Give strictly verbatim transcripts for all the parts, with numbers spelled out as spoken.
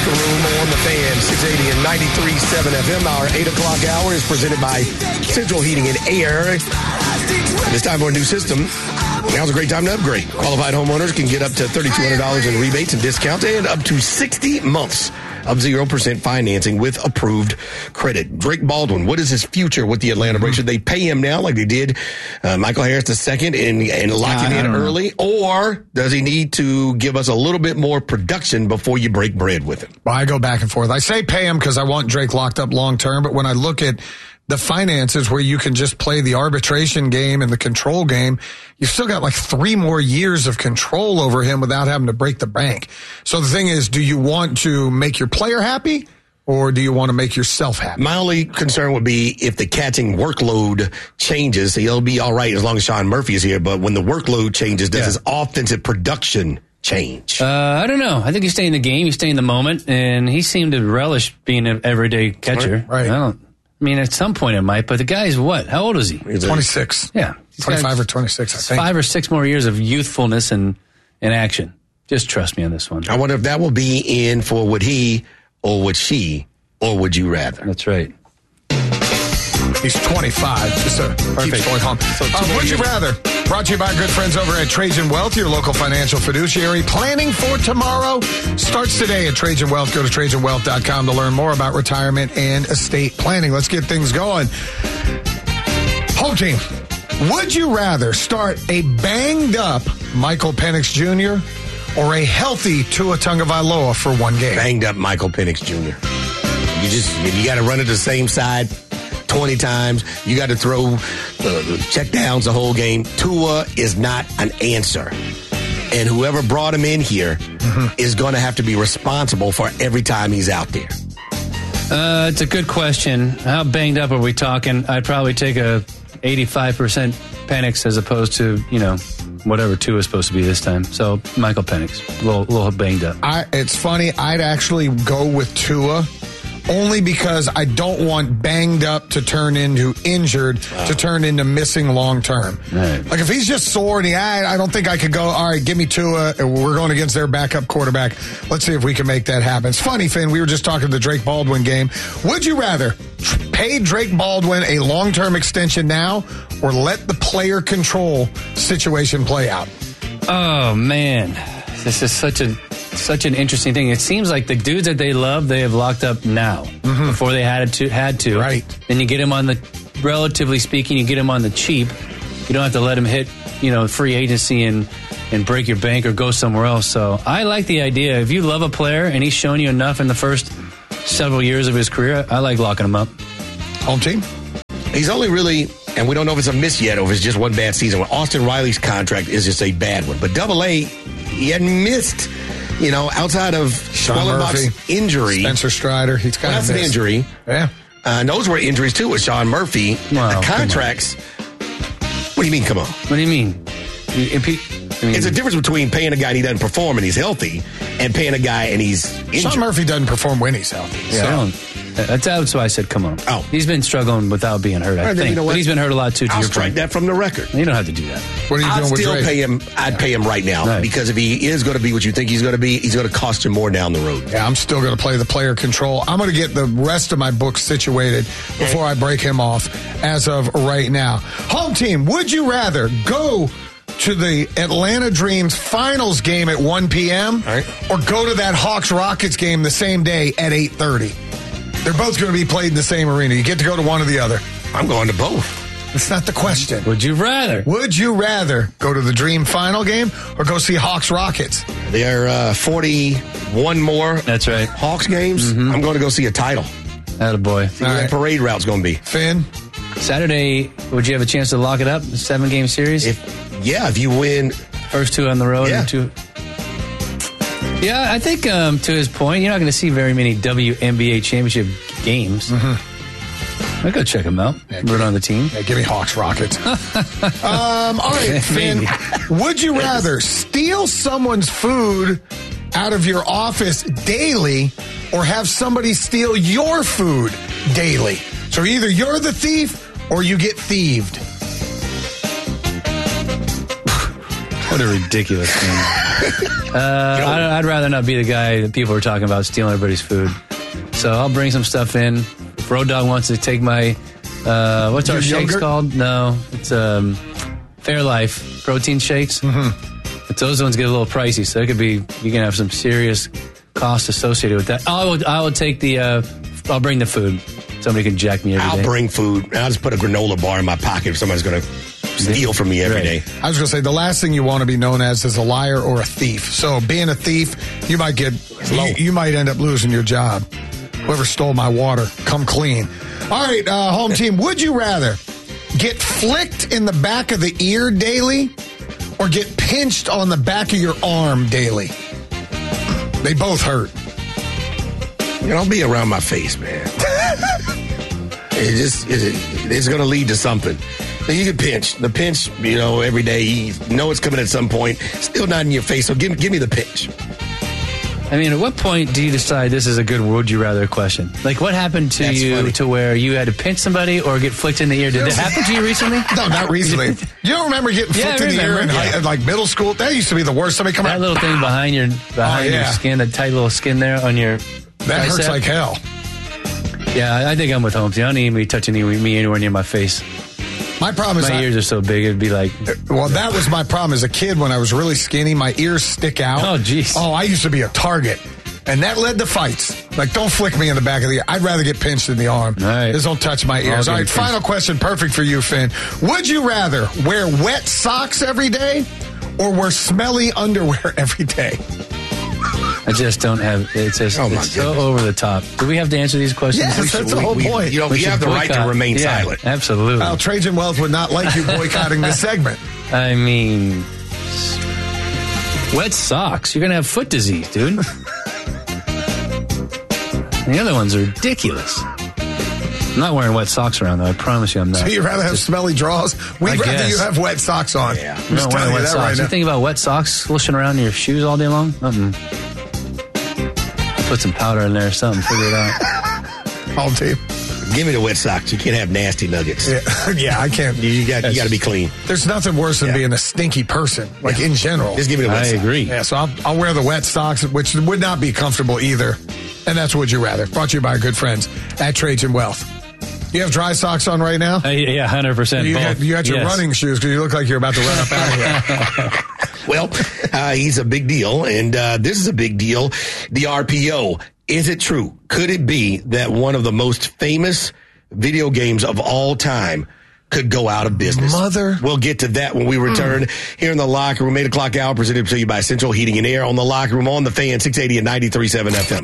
Locker Room on the Fan, six eighty and ninety-three point seven F M. Our eight o'clock hour is presented by Central Heating and Air. And it's time for a new system. Now's a great time to upgrade. Qualified homeowners can get up to three thousand two hundred dollars in rebates and discounts and up to sixty months of zero percent financing with approved credit. Drake Baldwin, what is his future with the Atlanta Braves? Should they pay him now like they did uh, Michael Harris the second and, and lock him in early? Or does he need to give us a little bit more production before you break bread with him? Well, I go back and forth. I say pay him because I want Drake locked up long term, but when I look at the finances where you can just play the arbitration game and the control game, you've still got like three more years of control over him without having to break the bank. So the thing is, do you want to make your player happy or do you want to make yourself happy? My only concern would be if the catching workload changes. He'll be all right as long as Sean Murphy is here, but when the workload changes, does yeah. his offensive production change? Uh, I don't know. I think you stay in the game, you stay in the moment, and he seemed to relish being an everyday catcher. Right. I don't I mean, at some point it might, but the guy's what? How old is he? He's twenty-six. Yeah. twenty-five or twenty-six, I think. Five or six more years of youthfulness and, and action. Just trust me on this one. I wonder if that will be in for would he or would she or would you rather? That's right. He's twenty-five. Just a keeps going home. So uh, would you rather? Brought to you by our good friends over at Trajan Wealth, your local financial fiduciary. Planning for tomorrow starts today at Trajan Wealth. Go to trajan wealth dot com to learn more about retirement and estate planning. Let's get things going. Home team, would you rather start a banged up Michael Penix Junior or a healthy Tua Tagovailoa for one game? Banged up Michael Penix Junior You just, if you got to run it the same side twenty times, you got to throw uh, check downs the whole game. Tua is not an answer. And whoever brought him in here mm-hmm. is going to have to be responsible for every time he's out there. Uh, it's a good question. How banged up are we talking? I'd probably take a eighty-five percent Penix as opposed to, you know, whatever Tua is supposed to be this time. So, Michael Penix, a little, little banged up. I, it's funny. I'd actually go with Tua. Only because I don't want banged up to turn into injured wow. to turn into missing long term. Right. Like if he's just sore and he, I, I don't think I could go, all right, give me Tua. We're going against their backup quarterback. Let's see if we can make that happen. It's funny, Finn, we were just talking the Drake Baldwin game. Would you rather pay Drake Baldwin a long-term extension now or let the player control situation play out? Oh, man. This is such a... Such an interesting thing. It seems like the dudes that they love, they have locked up now mm-hmm. before they had to. Had to. Right. Then you get him on the, relatively speaking, you get him on the cheap. You don't have to let him hit, you know, free agency and, and break your bank or go somewhere else. So I like the idea. If you love a player and he's shown you enough in the first several years of his career, I like locking him up. Home team? He's only really, and we don't know if it's a miss yet or if it's just one bad season. Well, Austin Riley's contract is just a bad one. But Double A, he hadn't missed. You know, outside of Schwellenbach's injury. Spencer Strider, he's kind well, of that's missed. an injury. Yeah. Uh, and those were injuries, too, with Sean Murphy. Wow, the contracts. What do you mean, come on? What do you mean? I mean? It's a difference between paying a guy and he doesn't perform and he's healthy and paying a guy and he's injured. Sean Murphy doesn't perform when he's healthy. Yeah, so. I don't. That's, that's why I said, come on. Oh. He's been struggling without being hurt, I right, think. You know but he's been hurt a lot, too, to I'll your strike point. that from the record. You don't have to do that. What are you I'd doing with still Drake? pay him. I'd yeah. pay him right now right. because if he is going to be what you think he's going to be, he's going to cost you more down the road. Yeah, I'm still going to play the player control. I'm going to get the rest of my books situated before I break him off as of right now. Home team, would you rather go to the Atlanta Dreams finals game at one p.m. Right. or go to that Hawks-Rockets game the same day at eight thirty? They're both going to be played in the same arena. You get to go to one or the other. I'm going to both. It's not the question. Would you rather? Would you rather go to the Dream final game or go see Hawks-Rockets? There are uh, forty-one more That's right. Hawks games. Mm-hmm. I'm going to go see a title. Attaboy. See what that parade route's going to be. Finn? Saturday, would you have a chance to lock it up? A seven-game series? If, yeah, if you win. First two on the road yeah. and two... Yeah, I think um, to his point, you're not going to see very many W N B A championship games. Mm-hmm. I'll go check them out. Yeah, Root on the team. Yeah, give me Hawks Rockets. um, all right, Finn. Would you rather steal someone's food out of your office daily or have somebody steal your food daily? So either you're the thief or you get thieved. What a ridiculous thing. Uh, I'd, I'd rather not be the guy that people are talking about stealing everybody's food. So I'll bring some stuff in. If Road Dogg wants to take my, uh, what's our Your shakes yogurt? called? No, it's um, Fairlife protein shakes. Mm-hmm. But those ones get a little pricey, so it could be, you can have some serious cost associated with that. I will, I will take the, uh, I'll bring the food. Somebody can jack me every I'll day. bring food. And I'll just put a granola bar in my pocket if somebody's going to steal from me every Right. day. I was going to say, the last thing you want to be known as is a liar or a thief. So being a thief, you might get, you, you might end up losing your job. Whoever stole my water, come clean. All right, uh, home team, would you rather get flicked in the back of the ear daily or get pinched on the back of your arm daily? They both hurt. You know, don't be around my face, man. it just, it, it's going to lead to something. You get pinched. The pinch, you know, every day, you know it's coming at some point. Still not in your face, so give, give me the pinch. I mean, at what point do you decide this is a good would you rather question? Like, what happened to That's you funny. to where you had to pinch somebody or get flicked in the ear? Did it happen to you recently? No, not recently. You don't remember getting Yeah, flicked I in the ear in remember. high, Yeah. like middle school? That used to be the worst. Somebody come That out. little thing behind your behind Oh, yeah. your skin, that tight little skin there on your That hurts tricep. like hell. Yeah, I I think I'm with Holmes. I don't need me touching any, me anywhere near my face. My problem is My I- ears are so big, it'd be like, Well, that was my problem as a kid when I was really skinny. My ears stick out. Oh, jeez. Oh, I used to be a target. And that led to fights. Like, don't flick me in the back of the ear. I'd rather get pinched in the arm. All right. Just don't touch my ears. I'll All get right, pinched. final question. Perfect for you, Finn. Would you rather wear wet socks every day or wear smelly underwear every day? I just don't have, it's just, Oh, my it's so goodness. over the top. Do we have to answer these questions? Yes, We that's should- the We- whole we- point. You know, we you should have the right to boycott. remain Yeah, silent. Absolutely. Well, Trajan Wealth would not like you boycotting this segment. I mean, wet socks. You're going to have foot disease, dude. The other ones are ridiculous. I'm not wearing wet socks around, though. I promise you I'm not. So you'd rather have smelly drawers? We'd I rather guess. you have wet socks on. Yeah. I'm I'm just not telling wearing you wet that socks. right You now. think about wet socks slushing around in your shoes all day long? Mm-mm. Put some powder in there or something. Figure it out. Home team. Give me the wet socks. You can't have nasty nuggets. Yeah, yeah I can't. You, you got you got to be clean. There's nothing worse than Yeah. being a stinky person, like in general. Just give me the wet I socks. agree. Yeah, so I'll, I'll wear the wet socks, which would not be comfortable either. And that's Would You Rather. Brought to you by our good friends at Trajan Wealth. You have dry socks on right now? Uh, yeah, one hundred percent You both. got, you got your Yes. running shoes because you look like you're about to run up out of here. Well, uh, he's a big deal, and uh, this is a big deal. The R P O. Is it true? Could it be that one of the most famous video games of all time could go out of business? Mother. We'll get to that when we return here in the Locker Room. eight o'clock hour presented to you by Central Heating and Air on the Locker Room on the Fan, six eighty and ninety-three point seven F M.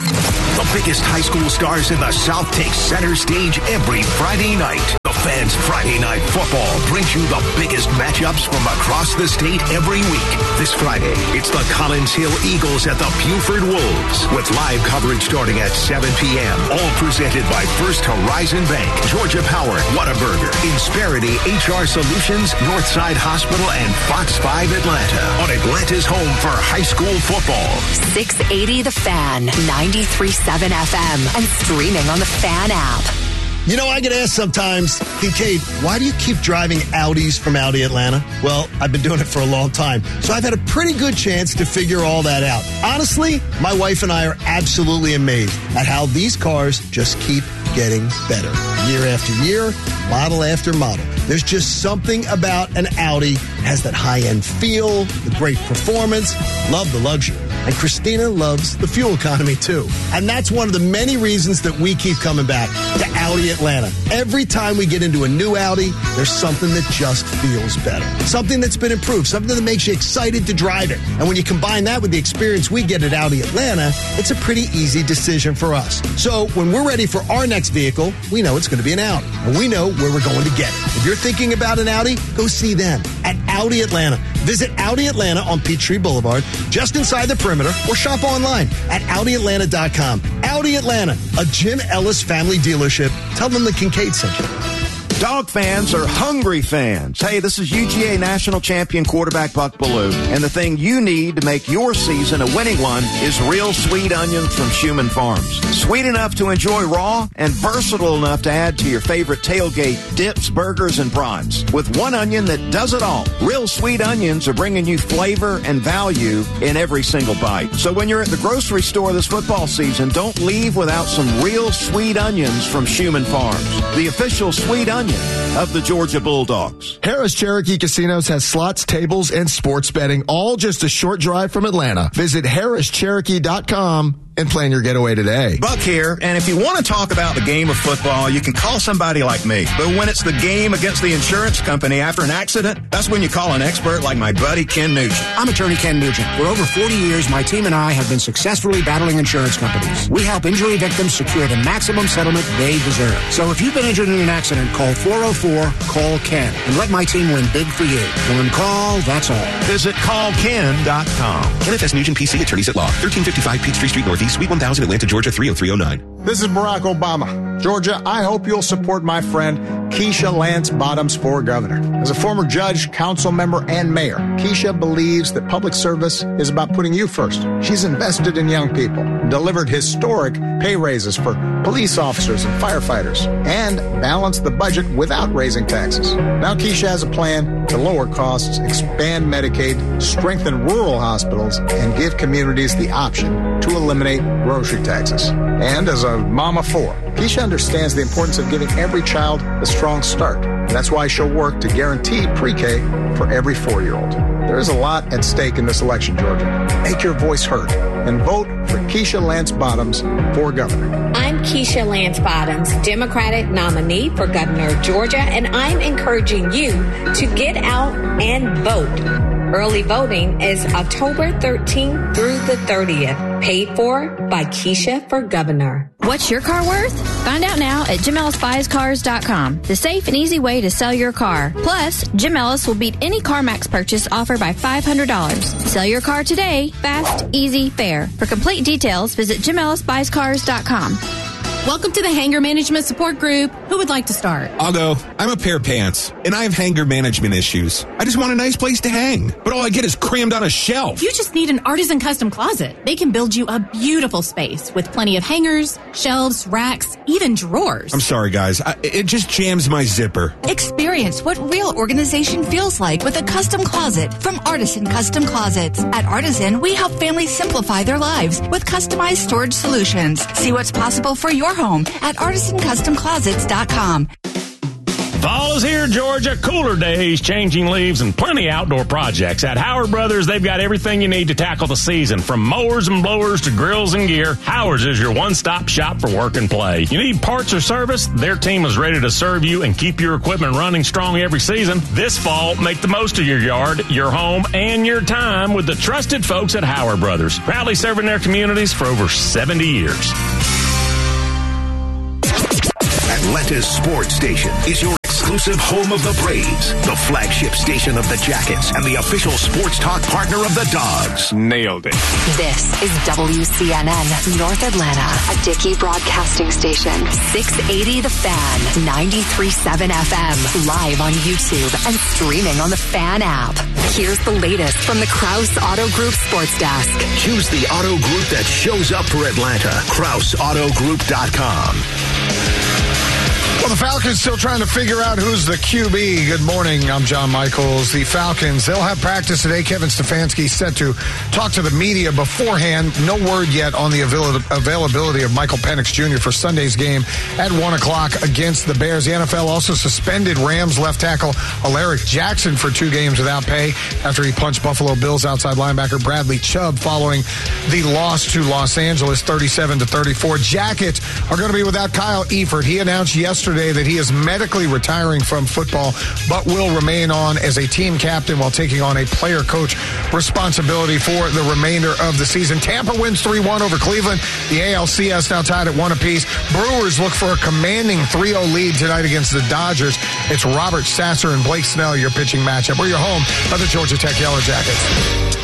The biggest high school stars in the South take center stage every Friday night. The Fan's Friday Night Football brings you the biggest matchups from across the state every week. This Friday, it's the Collins Hill Eagles at the Buford Wolves with live coverage starting at seven p.m. All presented by First Horizon Bank, Georgia Power, Whataburger, Insperity H R Solutions, Northside Hospital, and Fox five Atlanta on Atlanta's home for high school football. six eighty The Fan, ninety-three point seven F M, and streaming on the Fan app. You know, I get asked sometimes, Kincaid, why do you keep driving Audis from Audi Atlanta? Well, I've been doing it for a long time, so I've had a pretty good chance to figure all that out. Honestly, my wife and I are absolutely amazed at how these cars just keep getting better. Year after year, model after model. There's just something about an Audi. It has that high-end feel, the great performance, love the luxury. And Christina loves the fuel economy, too. And that's one of the many reasons that we keep coming back to Audi Atlanta. Every time we get into a new Audi, there's something that just feels better. Something that's been improved, something that makes you excited to drive it. And when you combine that with the experience we get at Audi Atlanta, it's a pretty easy decision for us. So when we're ready for our next vehicle, we know it's going to be an Audi. And we know where we're going to get it. If you're thinking about an Audi, go see them at Audi Atlanta. Visit Audi Atlanta on Peachtree Boulevard, just inside the perimeter, or shop online at Audi Atlanta dot com. Audi Atlanta, a Jim Ellis family dealership. Tell them the Kincaid sent you. Dog fans are hungry fans. Hey, this is U G A National Champion quarterback Buck Bellew, and the thing you need to make your season a winning one is real sweet onions from Schumann Farms. Sweet enough to enjoy raw and versatile enough to add to your favorite tailgate dips, burgers, and brats. With one onion that does it all. Real sweet onions are bringing you flavor and value in every single bite. So when you're at the grocery store this football season, don't leave without some real sweet onions from Schumann Farms, the official sweet onion of the Georgia Bulldogs. Harris Cherokee Casinos has slots, tables, and sports betting, all just a short drive from Atlanta. Visit harris cherokee dot com and plan your getaway today. Buck here, and if you want to talk about the game of football, you can call somebody like me. But when it's the game against the insurance company after an accident, that's when you call an expert like my buddy Ken Nugent. I'm attorney Ken Nugent. For over forty years, my team and I have been successfully battling insurance companies. We help injury victims secure the maximum settlement they deserve. So if you've been injured in an accident, call four oh four, call Ken and let my team win big for you. One call, that's all. Visit call ken dot com. Kenneth S. Nugent, P C, Attorneys at Law, thirteen fifty-five Peachtree Street Northeast, Suite one thousand, Atlanta, Georgia, three oh three oh nine. This is Barack Obama. Georgia, I hope you'll support my friend Keisha Lance Bottoms for governor. As a former judge, council member, and mayor, Keisha believes that public service is about putting you first. She's invested in young people, delivered historic pay raises for police officers and firefighters, and balanced the budget without raising taxes. Now Keisha has a plan to lower costs, expand Medicaid, strengthen rural hospitals, and give communities the option to eliminate grocery taxes. And as a mom of four, Keisha understands the importance of giving every child a strong start. That's why she'll work to guarantee pre-K for every four-year-old. There is a lot at stake in this election, Georgia. Make your voice heard and vote for Keisha Lance Bottoms for governor. I'm Keisha Lance Bottoms, Democratic nominee for governor of Georgia, and I'm encouraging you to get out and vote. Early voting is October thirteenth through the thirtieth. Paid for by Keisha for governor. What's your car worth? Find out now at Jim Ellis Buys Cars dot com, the safe and easy way to sell your car. Plus, Jim Ellis will beat any CarMax purchase offered by five hundred dollars. Sell your car today. Fast, easy, fair. For complete details, visit Jim Ellis Buys Cars dot com. Welcome to the Hanger Management Support Group. Who would like to start? I'll go. I'm a pair of pants, and I have hanger management issues. I just want a nice place to hang, but all I get is crammed on a shelf. You just need an Artisan custom closet. They can build you a beautiful space with plenty of hangers, shelves, racks, even drawers. I'm sorry, guys. I, it just jams my zipper. Experience what real organization feels like with a custom closet from Artisan Custom Closets. At Artisan, we help families simplify their lives with customized storage solutions. See what's possible for your home at artisan custom closets dot com. Fall is here, Georgia. Cooler days, changing leaves, and plenty of outdoor projects. At Howard Brothers, they've got everything you need to tackle the season. From mowers and blowers to grills and gear, Howard's is your one-stop shop for work and play. You need parts or service? Their team is ready to serve you and keep your equipment running strong every season. This fall, make the most of your yard, your home, and your time with the trusted folks at Howard Brothers. Proudly serving their communities for over seventy years. Atlanta's sports station is your exclusive home of the Braves, the flagship station of the Jackets, and the official sports talk partner of the Dogs. Nailed it. This is W C N N North Atlanta, a Dickey broadcasting station. six eighty The Fan, ninety-three point seven F M, live on YouTube and streaming on the Fan app. Here's the latest from the Krause Auto Group Sports Desk. Choose the auto group that shows up for Atlanta. Krause Auto Group dot com. Well, the Falcons still trying to figure out who's the Q B. Good morning. I'm John Michaels. The Falcons, they'll have practice today. Kevin Stefanski set to talk to the media beforehand. No word yet on the avail- availability of Michael Penix Junior for Sunday's game at one o'clock against the Bears. The N F L also suspended Rams left tackle Alaric Jackson for two games without pay after he punched Buffalo Bills outside linebacker Bradley Chubb following the loss to Los Angeles thirty-seven to thirty-four. Jackets are going to be without Kyle Eifert. He announced yesterday that he is medically retiring from football, but will remain on as a team captain while taking on a player coach responsibility for the remainder of the season. Tampa wins three one over Cleveland. The A L C S now tied at one apiece. Brewers look for a commanding three oh lead tonight against the Dodgers. It's Robert Sasser and Blake Snell, your pitching matchup. We're your home of the Georgia Tech Yellow Jackets.